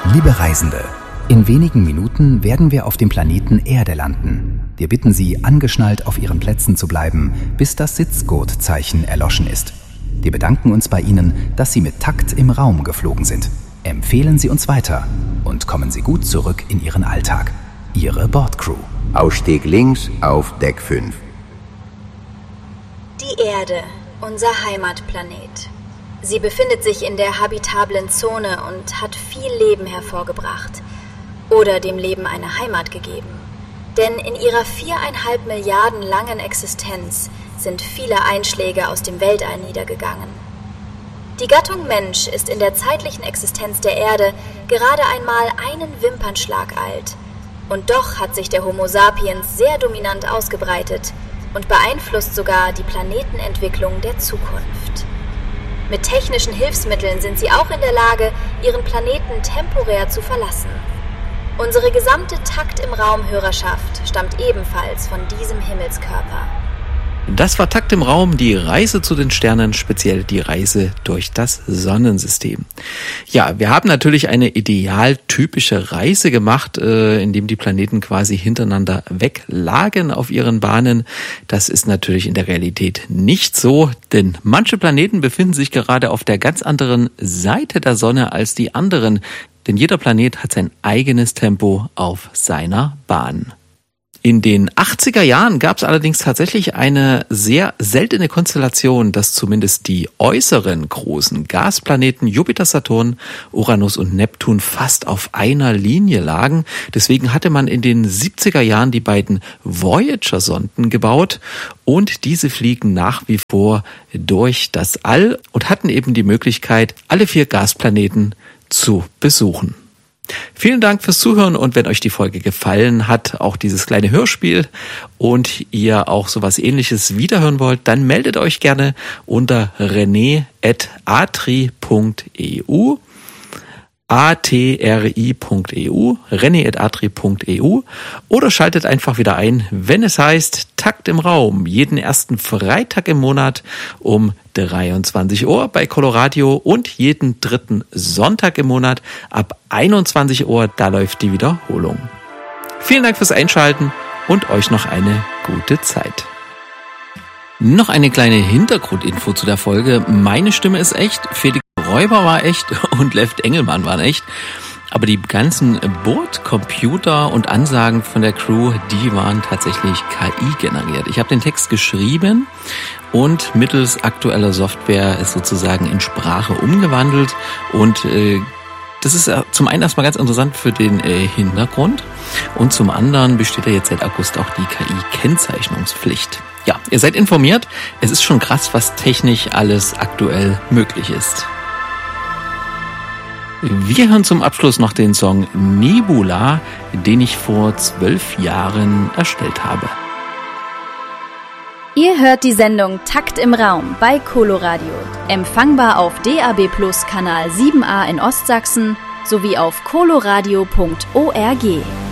Liebe Reisende, in wenigen Minuten werden wir auf dem Planeten Erde landen. Wir bitten Sie, angeschnallt auf Ihren Plätzen zu bleiben, bis das Sitzgurtzeichen erloschen ist. Wir bedanken uns bei Ihnen, dass Sie mit Takt im Raum geflogen sind. Empfehlen Sie uns weiter und kommen Sie gut zurück in Ihren Alltag. Ihre Bordcrew. Ausstieg links auf Deck 5. Die Erde, unser Heimatplanet. Sie befindet sich in der habitablen Zone und hat viel Leben hervorgebracht. Oder dem Leben eine Heimat gegeben. Denn in ihrer 4,5 Milliarden langen Existenz sind viele Einschläge aus dem Weltall niedergegangen. Die Gattung Mensch ist in der zeitlichen Existenz der Erde gerade einmal einen Wimpernschlag alt. Und doch hat sich der Homo sapiens sehr dominant ausgebreitet und beeinflusst sogar die Planetenentwicklung der Zukunft. Mit technischen Hilfsmitteln sind sie auch in der Lage, ihren Planeten temporär zu verlassen. Unsere gesamte Takt im Raum-Hörerschaft stammt ebenfalls von diesem Himmelskörper. Das war Takt im Raum, die Reise zu den Sternen, speziell die Reise durch das Sonnensystem. Ja, wir haben natürlich eine idealtypische Reise gemacht, in dem die Planeten quasi hintereinander weglagen auf ihren Bahnen. Das ist natürlich in der Realität nicht so, denn manche Planeten befinden sich gerade auf der ganz anderen Seite der Sonne als die anderen, denn jeder Planet hat sein eigenes Tempo auf seiner Bahn. In den 80er Jahren gab es allerdings tatsächlich eine sehr seltene Konstellation, dass zumindest die äußeren großen Gasplaneten Jupiter, Saturn, Uranus und Neptun fast auf einer Linie lagen. Deswegen hatte man in den 70er Jahren die beiden Voyager-Sonden gebaut und diese fliegen nach wie vor durch das All und hatten eben die Möglichkeit, alle 4 Gasplaneten zu besuchen. Vielen Dank fürs Zuhören und wenn euch die Folge gefallen hat, auch dieses kleine Hörspiel und ihr auch sowas Ähnliches wiederhören wollt, dann meldet euch gerne unter rene@atri.eu rene@atri.eu oder schaltet einfach wieder ein, wenn es heißt Takt im Raum, jeden ersten Freitag im Monat um 23 Uhr bei Coloradio und jeden dritten Sonntag im Monat ab 21 Uhr, da läuft die Wiederholung. Vielen Dank fürs Einschalten und euch noch eine gute Zeit. Noch eine kleine Hintergrundinfo zu der Folge. Meine Stimme ist echt, Felix Räuber war echt und Left Engelmann waren echt. Aber die ganzen Bordcomputer und Ansagen von der Crew, die waren tatsächlich KI generiert. Ich habe den Text geschrieben und mittels aktueller Software es sozusagen in Sprache umgewandelt. Und das ist zum einen erstmal ganz interessant für den Hintergrund und zum anderen besteht ja jetzt seit August auch die KI-Kennzeichnungspflicht. Ja, ihr seid informiert. Es ist schon krass, was technisch alles aktuell möglich ist. Wir hören zum Abschluss noch den Song Nebula, den ich vor 12 Jahren erstellt habe. Ihr hört die Sendung Takt im Raum bei Coloradio. Empfangbar auf DAB+ Kanal 7a in Ostsachsen sowie auf coloradio.org.